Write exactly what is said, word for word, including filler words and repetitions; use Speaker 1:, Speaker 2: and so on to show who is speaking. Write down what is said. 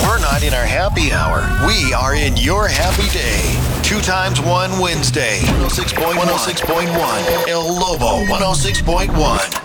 Speaker 1: We're not in our happy hour. We are in your happy day. Two times one Wednesday. one oh six point one. El Lobo one oh six point one.